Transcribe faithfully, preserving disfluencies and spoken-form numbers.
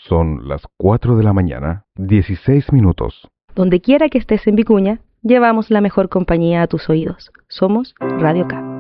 Son las cuatro de la mañana, dieciséis minutos. Donde quiera que estés en Vicuña, llevamos la mejor compañía a tus oídos. Somos Radio K.